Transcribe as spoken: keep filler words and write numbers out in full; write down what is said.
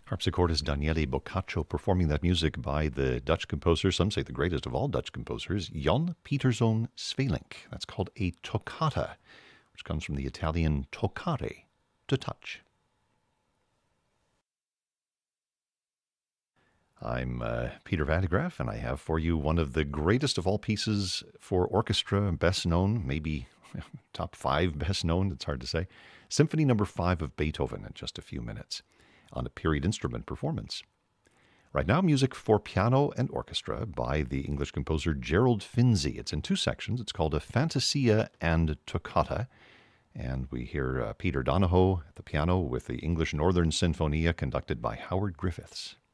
Harpsichordist Daniele Boccaccio performing that music by the Dutch composer, some say the greatest of all Dutch composers, Jan Pieterszoon Sweelinck. That's called a toccata, which comes from the Italian toccare, to touch. I'm uh, Peter Van de Graaff, and I have for you one of the greatest of all pieces for orchestra, best known, maybe top five best known, it's hard to say, Symphony Number five of Beethoven in just a few minutes, on a period instrument performance. Right now, music for piano and orchestra by the English composer Gerald Finzi. It's in two sections. It's called a Fantasia and Toccata. And we hear uh, Peter Donahoe at the piano with the English Northern Sinfonia conducted by Howard Griffiths.